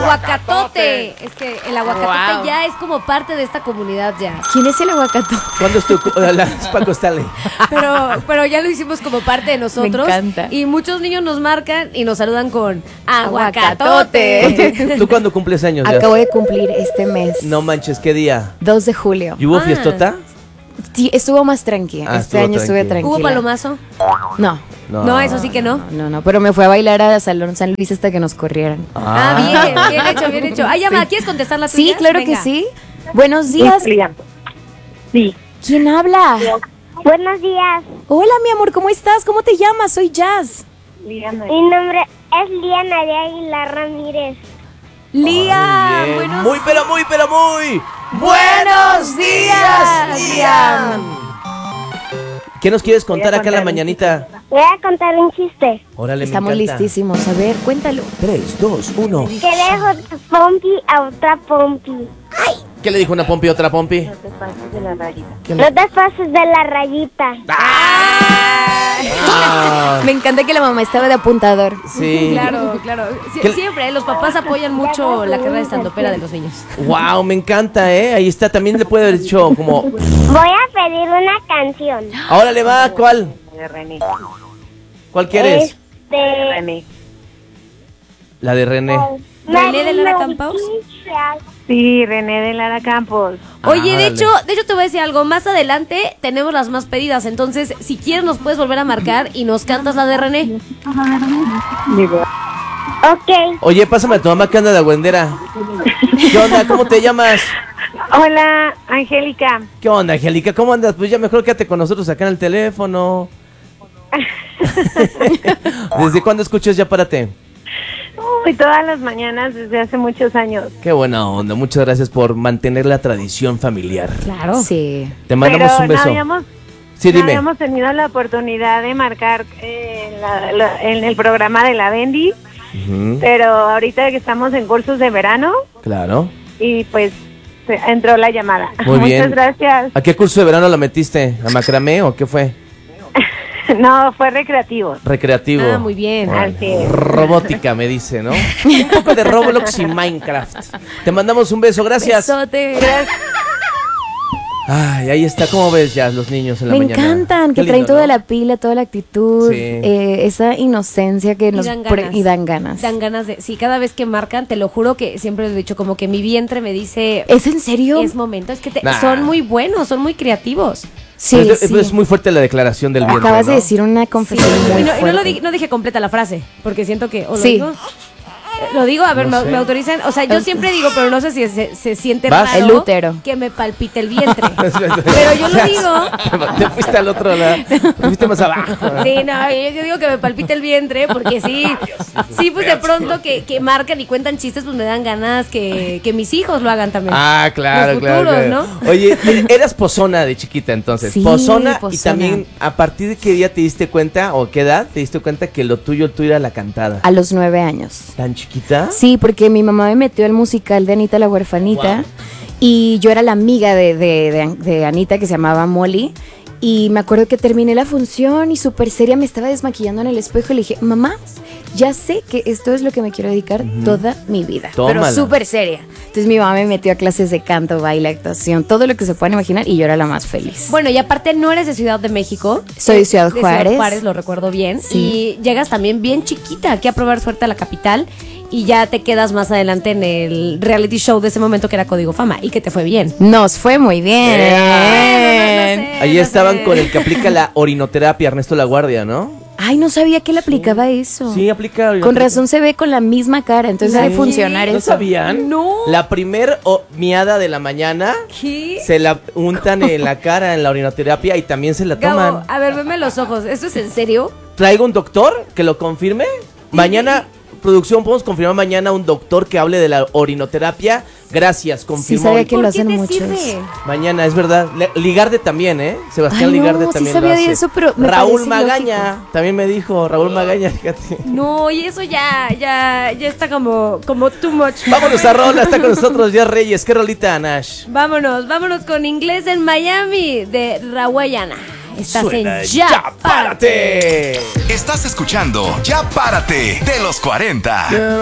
aguacatote. Es que el aguacatote ya es como parte de esta comunidad ya. ¿Quién es el aguacatote? ¿Cuándo es tu es Paco Stanley? Pero ya lo hicimos como parte de nosotros. Me encanta. Y muchos niños nos marcan y nos saludan con aguacatote. ¿Tú cuándo cumples años? Acabo de cumplir este mes. No manches, ¿qué día? 2 de julio. ¿Y hubo fiestota? Sí, estuvo más tranqui. Este año estuve tranquila. ¿Hubo palomazo? No, eso sí que no. No, pero me fue a bailar a Salón San Luis hasta que nos corrieran. Bien hecho. Ay, Yama, ¿quieres contestar la tuya? Sí, claro que sí. Buenos días. Sí. ¿Quién habla? Buenos días. Hola, mi amor, ¿cómo estás? ¿Cómo te llamas? Soy Jazz. Mi nombre es Liana de Aguilar Ramírez. Lía, muy buenos días, Liam. ¿Qué nos quieres contar acá en la mañanita? Voy a contar un chiste. Órale, estamos listísimos. A ver, cuéntalo. 3, 2, 1. ¿Qué le dijo una Pompi a otra Pompi? ¿Qué le dijo una Pompi a otra Pompi? No te pases de la rayita. Me encanta que la mamá estaba de apuntador. Sí. Claro. Siempre, los papás apoyan mucho la carrera de estandopera de los niños. Wow, me encanta, Ahí está, también le puede haber dicho como... Voy a pedir una canción. Ahora le va, ¿cuál? De René. ¿Cuál quieres? René. La de René. ¿René de Lara Campos? Sí, René de Lara Campos. Oye, de hecho te voy a decir algo. Más adelante tenemos las más pedidas. Entonces, si quieres, nos puedes volver a marcar y nos cantas la de René. Ok. Oye, pásame a tu mamá que anda de agüendera. ¿Qué onda? ¿Cómo te llamas? Hola, Angélica. ¿Qué onda, Angélica? ¿Cómo andas? Pues ya mejor quédate con nosotros acá en el teléfono. ¿Desde cuándo escuchas Ya Párate? Uy, todas las mañanas desde hace muchos años. Qué buena onda. Muchas gracias por mantener la tradición familiar. Claro. Sí. Te mandamos un beso. Sí, dime. No habíamos tenido la oportunidad de marcar en el programa de la Bendy, pero ahorita que estamos en cursos de verano. Claro. Y pues entró la llamada. Muy bien. Muchas gracias. ¿A qué curso de verano la metiste? ¿A macramé o qué fue? No, fue recreativo. Recreativo. Muy bien. Así es. Robótica, me dice, ¿no? Un poco de Roblox y Minecraft. Te mandamos un beso, gracias. Besote. Ay, ahí está, ¿cómo ves ya los niños en la mañana? Me encantan, que traen toda la pila, toda la actitud, Sí. Esa inocencia que nos dan ganas. y dan ganas. Dan ganas de... Sí, cada vez que marcan, te lo juro que siempre he dicho, como que mi vientre me dice... ¿Es en serio? Es momento, es que Nah. son muy buenos, son muy creativos. Sí, Es muy fuerte la declaración del vientre, Acabas ¿no? de decir una confesión muy Y fuerte. no dije completa la frase, porque siento que... ¿o Sí. lo digo? A ver, No sé. me autorizan. O sea, yo siempre digo, pero no sé si se siente ¿Vas? raro El útero. que me palpite el vientre. Pero yo lo digo. Te fuiste al otro lado. Te fuiste más abajo. Sí, no, yo digo que me palpite el vientre porque sí, pues de pronto que marcan y cuentan chistes, pues me dan ganas que mis hijos lo hagan también. Ah, claro, Los claro, futuros, claro. ¿no? Oye, eras pozona de chiquita entonces. Sí, Pozona. Y pozona. también, ¿a partir de qué día te diste cuenta o qué edad te diste cuenta que lo tuyo era la cantada? A los 9 años. ¿Tan chiquita? Sí, porque mi mamá me metió al musical de Anita la huerfanita. Wow. Y yo era la amiga de Anita, que se llamaba Molly. Y me acuerdo que terminé la función y súper seria me estaba desmaquillando en el espejo y le dije, mamá, ya sé que esto es lo que me quiero dedicar toda mi vida. Tómala. Pero súper seria. Entonces mi mamá me metió a clases de canto, baile, actuación, todo lo que se puedan imaginar y yo era la más feliz. Bueno, y aparte no eres de Ciudad de México. Soy de Ciudad De Juárez. Ciudad Juárez, lo recuerdo bien. Sí. Y llegas también bien chiquita aquí a probar suerte a la capital. Y ya te quedas más adelante en el reality show de ese momento que era Código Fama y que te fue bien. Nos fue muy bien. Ahí estaban con el que aplica la orinoterapia, Ernesto Laguardia, ¿no? Ay, no sabía que le aplicaba eso. Sí, aplica. Con razón se ve con la misma cara, entonces debe funcionar ¿No eso. sabían? No. La primer miada de la mañana ¿Qué? se la untan en la cara en la orinoterapia y también se la Gabo, toman. a ver, veme los ojos. ¿Esto es en serio? Traigo un doctor que lo confirme. Mañana, producción, podemos confirmar mañana un doctor que hable de la orinoterapia. Gracias, Sí, confirmó. sabía que ¿Por lo qué hacen te muchos. sirve? Mañana, es verdad. Ligarde también, ¿eh? Sebastián Ay, no, Ligarde sí también sabía lo de hace. eso, pero me Raúl parece Magaña también me dijo. Raúl Magaña, fíjate. No, y eso ya está como too much. Vámonos a rola, está con nosotros Díaz Reyes. ¿Qué rolita, Nash? Vámonos con Inglés en Miami de Rawayana. Estás Suena en Ya Párate. Párate. Estás escuchando Ya Párate de los 40.